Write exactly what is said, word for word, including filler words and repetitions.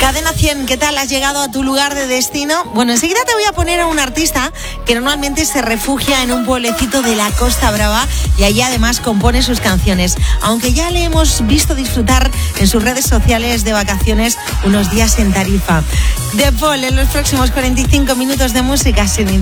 Cadena cien, ¿qué tal? ¿Has llegado a tu lugar de destino? Bueno, enseguida te voy a poner a un artista que normalmente se refugia en un pueblecito de la Costa Brava y allí además compone sus canciones. Aunque ya le hemos visto disfrutar en sus redes sociales de vacaciones unos días en Tarifa. De Paul, en los próximos cuarenta y cinco minutos de música sin